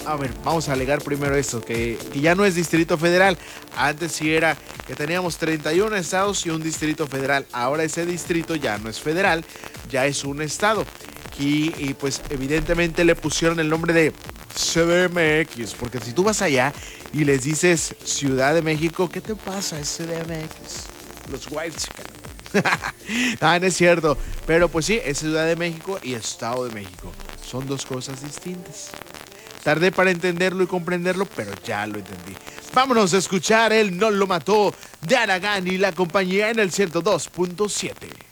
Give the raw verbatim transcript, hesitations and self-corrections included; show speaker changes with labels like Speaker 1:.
Speaker 1: a ver, vamos a alegar primero esto, que, que ya no es Distrito Federal. Antes sí era que teníamos treinta y uno estados y un Distrito Federal. Ahora ese distrito ya no es federal, ya es un estado. Y, y pues evidentemente le pusieron el nombre de C D M X, porque si tú vas allá y les dices Ciudad de México, ¿qué te pasa? Es C D M X. Los White Ah, no es cierto. Pero pues sí, es Ciudad de México y Estado de México. Son dos cosas distintas. Tardé para entenderlo y comprenderlo, pero ya lo entendí. Vámonos a escuchar el No lo mató de Aragán y la compañía en el ciento dos punto siete.